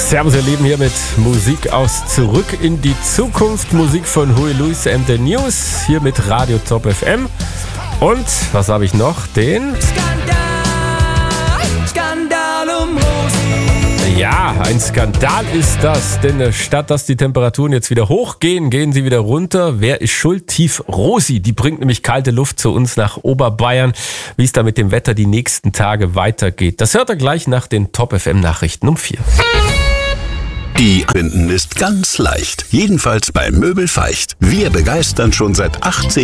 Servus ihr Lieben, hier mit Musik aus Zurück in die Zukunft. Musik von Huey Lewis and the News, hier mit Radio Top FM. Und, was habe ich noch? Den... Skandal um Rosi. Ja, ein Skandal ist das, denn statt dass die Temperaturen jetzt wieder hochgehen, gehen sie wieder runter. Wer ist schuld? Tief Rosi. Die bringt nämlich kalte Luft zu uns nach Oberbayern. Wie es da mit dem Wetter die nächsten Tage weitergeht, das hört ihr gleich nach den Top FM Nachrichten um 4. Die Binden ist ganz leicht, jedenfalls bei Möbelfeicht. Wir begeistern schon seit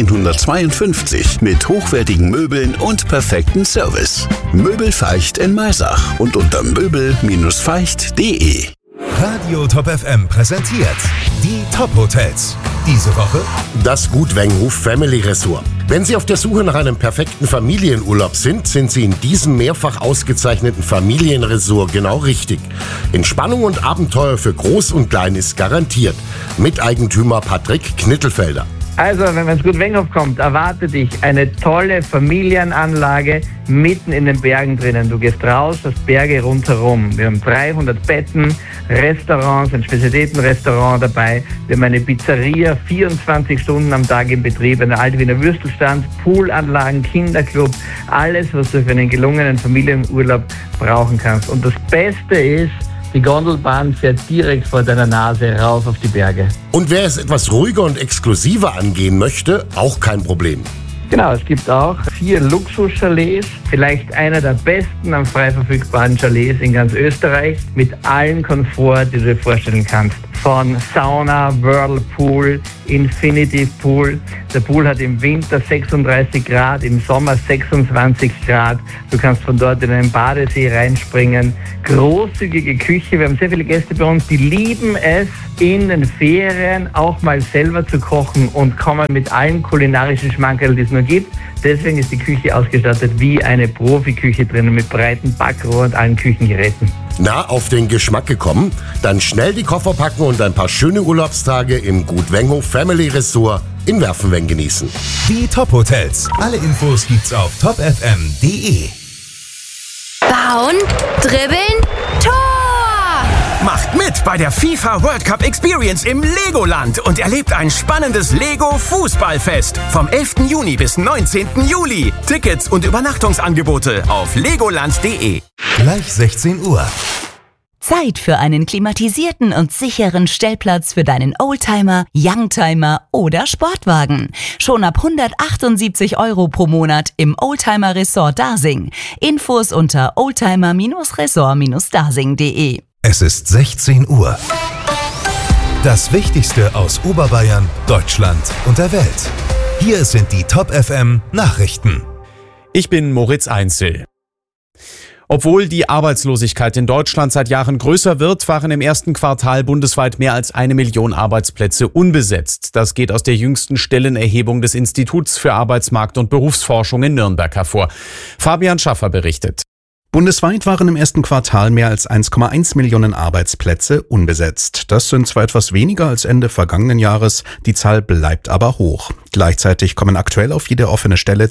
1852 mit hochwertigen Möbeln und perfektem Service. Möbelfeicht in Maisach und unter möbel-feicht.de. Radio Top FM präsentiert die Top-Hotels. Diese Woche das Gut Wengenhof Family Resort. Wenn Sie auf der Suche nach einem perfekten Familienurlaub sind, sind Sie in diesem mehrfach ausgezeichneten Familienresort genau richtig. Entspannung und Abenteuer für Groß und Klein ist garantiert. Miteigentümer Patrick Knittelfelder. Also, wenn man ins Gut Wengenhof kommt, erwartet dich eine tolle Familienanlage mitten in den Bergen drinnen. Du gehst raus, hast Berge rundherum. Wir haben 300 Betten, Restaurants, ein Spezialitätenrestaurant dabei. Wir haben eine Pizzeria, 24 Stunden am Tag in Betrieb, eine alte Wiener Würstelstand, Poolanlagen, Kinderclub, alles, was du für einen gelungenen Familienurlaub brauchen kannst. Und das Beste ist, die Gondelbahn fährt direkt vor deiner Nase rauf auf die Berge. Und wer es etwas ruhiger und exklusiver angehen möchte, auch kein Problem. Genau, es gibt auch 4 Luxuschalets, vielleicht einer der besten am frei verfügbaren Chalets in ganz Österreich, mit allen Komfort, die du dir vorstellen kannst. Von Sauna, Whirlpool, Infinity Pool. Der Pool hat im Winter 36 Grad, im Sommer 26 Grad. Du kannst von dort in einen Badesee reinspringen. Großzügige Küche. Wir haben sehr viele Gäste bei uns, die lieben es, in den Ferien auch mal selber zu kochen und kommen mit allen kulinarischen Schmankerl, die es nur gibt. Deswegen ist die Küche ausgestattet wie eine Profiküche drinnen mit breiten Backrohr und allen Küchengeräten. Na, auf den Geschmack gekommen? Dann schnell die Koffer packen und ein paar schöne Urlaubstage im Gut Wengenhof Family Resort in Werfenweng genießen. Die Top-Hotels. Alle Infos gibt's auf topfm.de. Bauen, dribbeln, Tor! Macht mit bei der FIFA World Cup Experience im Legoland und erlebt ein spannendes Lego-Fußballfest vom 11. Juni bis 19. Juli. Tickets und Übernachtungsangebote auf legoland.de. Gleich 16 Uhr. Zeit für einen klimatisierten und sicheren Stellplatz für deinen Oldtimer, Youngtimer oder Sportwagen. Schon ab 178 € pro Monat im Oldtimer Resort Dasing. Infos unter oldtimer-resort-dasing.de. Es ist 16 Uhr. Das Wichtigste aus Oberbayern, Deutschland und der Welt. Hier sind die Top FM Nachrichten. Ich bin Moritz Einzel. Obwohl die Arbeitslosigkeit in Deutschland seit Jahren größer wird, waren im ersten Quartal bundesweit mehr als 1 Million Arbeitsplätze unbesetzt. Das geht aus der jüngsten Stellenerhebung des Instituts für Arbeitsmarkt- und Berufsforschung in Nürnberg hervor. Fabian Schaffer berichtet. Bundesweit waren im ersten Quartal mehr als 1,1 Millionen Arbeitsplätze unbesetzt. Das sind zwar etwas weniger als Ende vergangenen Jahres, die Zahl bleibt aber hoch. Gleichzeitig kommen aktuell auf jede offene Stelle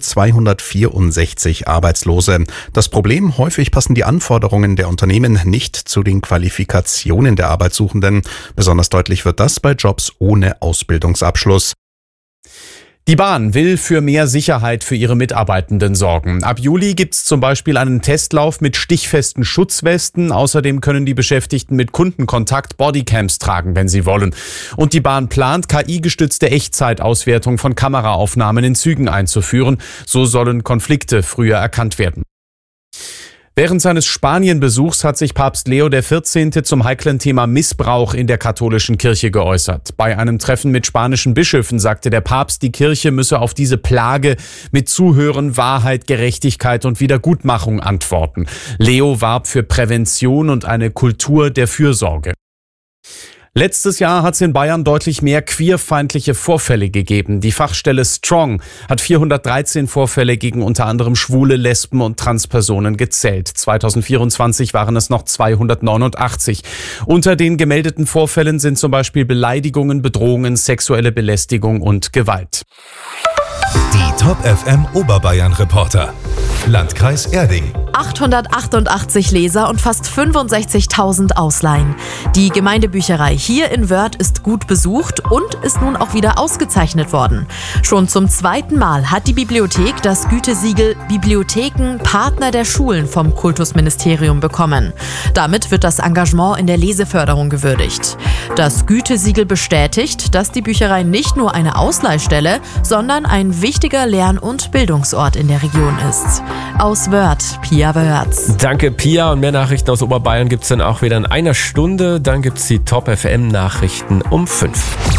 264 Arbeitslose. Das Problem: häufig passen die Anforderungen der Unternehmen nicht zu den Qualifikationen der Arbeitssuchenden. Besonders deutlich wird das bei Jobs ohne Ausbildungsabschluss. Die Bahn will für mehr Sicherheit für ihre Mitarbeitenden sorgen. Ab Juli gibt's zum Beispiel einen Testlauf mit stichfesten Schutzwesten. Außerdem können die Beschäftigten mit Kundenkontakt Bodycams tragen, wenn sie wollen. Und die Bahn plant, KI-gestützte Echtzeitauswertung von Kameraaufnahmen in Zügen einzuführen. So sollen Konflikte früher erkannt werden. Während seines Spanienbesuchs hat sich Papst Leo XIV. Zum heiklen Thema Missbrauch in der katholischen Kirche geäußert. Bei einem Treffen mit spanischen Bischöfen sagte der Papst, die Kirche müsse auf diese Plage mit Zuhören, Wahrheit, Gerechtigkeit und Wiedergutmachung antworten. Leo warb für Prävention und eine Kultur der Fürsorge. Letztes Jahr hat es in Bayern deutlich mehr queerfeindliche Vorfälle gegeben. Die Fachstelle Strong hat 413 Vorfälle gegen unter anderem Schwule, Lesben und Transpersonen gezählt. 2024 waren es noch 289. Unter den gemeldeten Vorfällen sind zum Beispiel Beleidigungen, Bedrohungen, sexuelle Belästigung und Gewalt. Die Top FM Oberbayern Reporter. Landkreis Erding. 888 Leser und fast 65.000 Ausleihen. Die Gemeindebücherei hier in Wörth ist gut besucht und ist nun auch wieder ausgezeichnet worden. Schon zum 2. Mal hat die Bibliothek das Gütesiegel Bibliotheken Partner der Schulen vom Kultusministerium bekommen. Damit wird das Engagement in der Leseförderung gewürdigt. Das Gütesiegel bestätigt, dass die Bücherei nicht nur eine Ausleihstelle, sondern ein wichtiger Lern- und Bildungsort in der Region ist. Aus Wörth, Pia Wörth. Danke, Pia. Und mehr Nachrichten aus Oberbayern gibt es dann auch wieder in einer Stunde. Dann gibt es die Top FM Nachrichten um 5.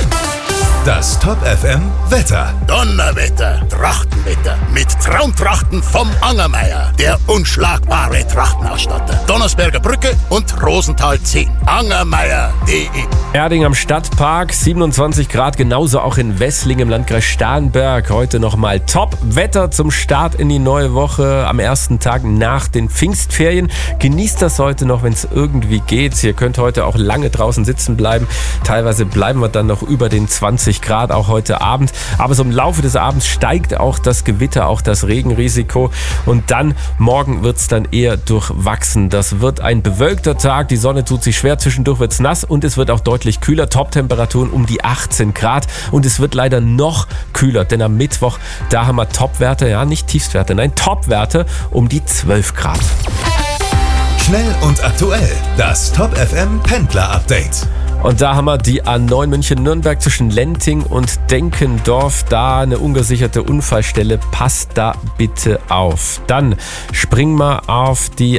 Das Top FM Wetter. Donnerwetter, Trachtenwetter mit Traumtrachten vom Angermeier, der unschlagbare Trachtenausstatter. Donnersberger Brücke und Rosenthal 10. Angermeier.de. Erding am Stadtpark, 27 Grad, genauso auch in Wessling im Landkreis Starnberg. Heute nochmal Top-Wetter zum Start in die neue Woche am ersten Tag nach den Pfingstferien. Genießt das heute noch, wenn es irgendwie geht. Ihr könnt heute auch lange draußen sitzen bleiben. Teilweise bleiben wir dann noch über den 20 Grad, auch heute Abend. Aber so im Laufe des Abends steigt auch das Gewitter, auch das Regenrisiko. Und dann morgen wird es dann eher durchwachsen. Das wird ein bewölkter Tag. Die Sonne tut sich schwer. Zwischendurch wird es nass und es wird auch deutlich kühler. Top-Temperaturen um die 18 Grad. Und es wird leider noch kühler, denn am Mittwoch, da haben wir Topwerte, ja nicht Tiefstwerte, nein, Topwerte um die 12 Grad. Schnell und aktuell. Das Top FM Pendler Update. Und da haben wir die A9 München-Nürnberg zwischen Lenting und Denkendorf. Da eine ungesicherte Unfallstelle. Passt da bitte auf. Dann springen wir auf die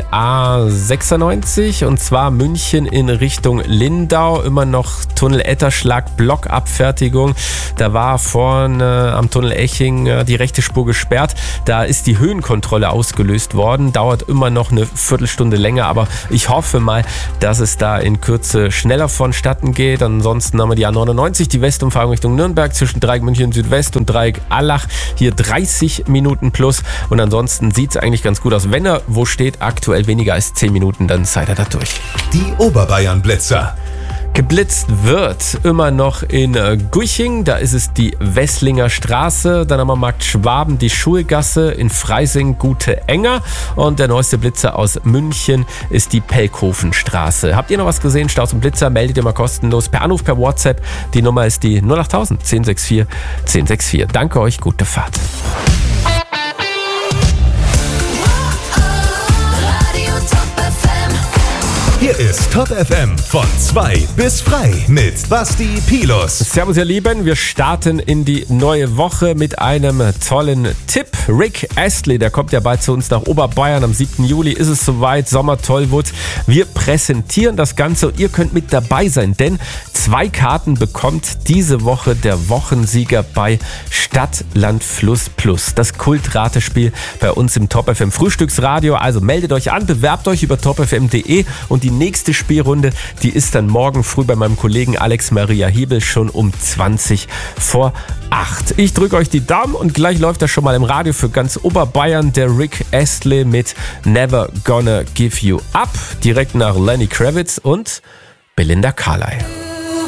A96 und zwar München in Richtung Lindau. Immer noch Tunnel Etterschlag, Blockabfertigung. Da war vorne am Tunnel Eching die rechte Spur gesperrt. Da ist die Höhenkontrolle ausgelöst worden. Dauert immer noch eine Viertelstunde länger, aber ich hoffe mal, dass es da in Kürze schneller vonstatten geht. Ansonsten haben wir die A99, die Westumfahrung Richtung Nürnberg zwischen Dreieck München Südwest und Dreieck Allach. Hier 30 Minuten plus. Und ansonsten sieht es eigentlich ganz gut aus. Wenn er wo steht, aktuell weniger als 10 Minuten, dann seid ihr da durch. Die Oberbayern-Blitzer. Geblitzt wird immer noch in Guiching, da ist es die Wesslinger Straße, dann haben wir Markt Schwaben, die Schulgasse, in Freising Gute Enger und der neueste Blitzer aus München ist die Pelkhofenstraße. Habt ihr noch was gesehen? Staus und Blitzer, meldet ihr mal kostenlos per Anruf, per WhatsApp. Die Nummer ist die 08000 1064 1064. Danke euch, gute Fahrt. Hier ist Top FM von 2 bis frei mit Basti Pilus. Servus ihr Lieben, wir starten in die neue Woche mit einem tollen Tipp. Rick Astley, der kommt ja bald zu uns nach Oberbayern. Am 7. Juli ist es soweit, Sommer-Tollwut. Wir präsentieren das Ganze und ihr könnt mit dabei sein, denn 2 Karten bekommt diese Woche der Wochensieger bei Stadt, Land, Fluss Plus. Das Kultratespiel bei uns im Top FM Frühstücksradio. Also meldet euch an, bewerbt euch über topfm.de und die nächste Spielrunde, die ist dann morgen früh bei meinem Kollegen Alex Maria Hebel schon um 20 vor 8. Ich drücke euch die Daumen und gleich läuft das schon mal im Radio für ganz Oberbayern der Rick Astley mit Never Gonna Give You Up. Direkt nach Lenny Kravitz und Belinda Carlisle.